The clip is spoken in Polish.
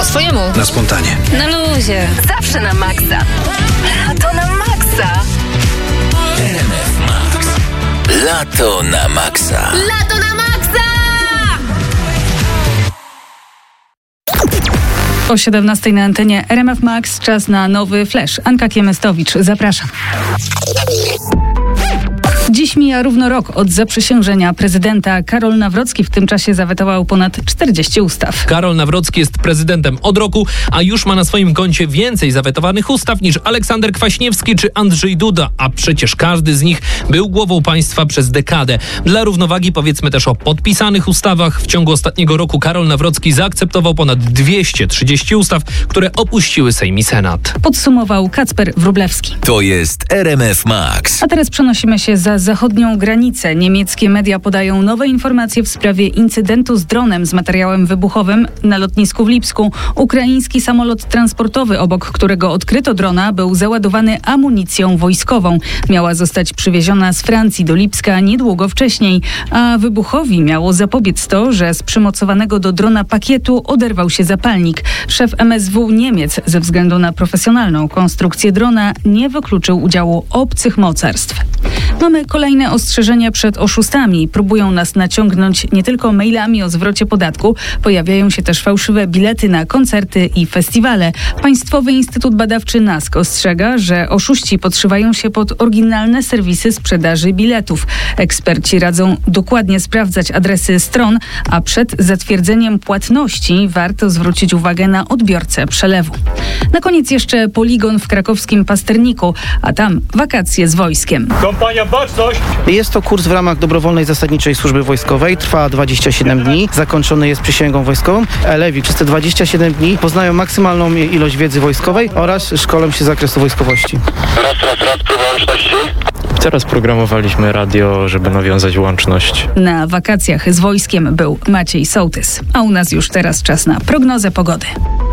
Po swojemu. Na spontanie. Na luzie. Zawsze na maksa. Lato na maksa. RMF Max. Lato na maksa. Lato na maksa! O 17 na antenie RMF Max czas na nowy flash. Anka Kiemestowicz, zapraszam. Dziś mija równo rok od zaprzysiężenia prezydenta. Karol Nawrocki w tym czasie zawetował ponad 40 ustaw. Karol Nawrocki jest prezydentem od roku, a już ma na swoim koncie więcej zawetowanych ustaw niż Aleksander Kwaśniewski czy Andrzej Duda, a przecież każdy z nich był głową państwa przez dekadę. Dla równowagi powiedzmy też o podpisanych ustawach. W ciągu ostatniego roku Karol Nawrocki zaakceptował ponad 230 ustaw, które opuściły Sejm i Senat. Podsumował Kacper Wróblewski. To jest RMF Max. A teraz przenosimy się za zachodnią granicę. Niemieckie media podają nowe informacje w sprawie incydentu z dronem z materiałem wybuchowym na lotnisku w Lipsku. Ukraiński samolot transportowy, obok którego odkryto drona, był załadowany amunicją wojskową. Miała zostać przywieziona z Francji do Lipska niedługo wcześniej, a wybuchowi miało zapobiec to, że z przymocowanego do drona pakietu oderwał się zapalnik. Szef MSW Niemiec ze względu na profesjonalną konstrukcję drona nie wykluczył udziału obcych mocarstw. Mamy kolejne ostrzeżenia przed oszustami. Próbują nas naciągnąć nie tylko mailami o zwrocie podatku. Pojawiają się też fałszywe bilety na koncerty i festiwale. Państwowy Instytut Badawczy NASK ostrzega, że oszuści podszywają się pod oryginalne serwisy sprzedaży biletów. Eksperci radzą dokładnie sprawdzać adresy stron, a przed zatwierdzeniem płatności warto zwrócić uwagę na odbiorcę przelewu. Na koniec jeszcze poligon w krakowskim Pasterniku, a tam wakacje z wojskiem. Kompania Baczność! Jest to kurs w ramach dobrowolnej zasadniczej służby wojskowej. Trwa 27 dni. Zakończony jest przysięgą wojskową. Elewi przez te 27 dni poznają maksymalną ilość wiedzy wojskowej oraz szkolą się z zakresu wojskowości. Raz, próba łączności. Teraz programowaliśmy radio, żeby nawiązać łączność. Na wakacjach z wojskiem był Maciej Sołtys. A u nas już teraz czas na prognozę pogody.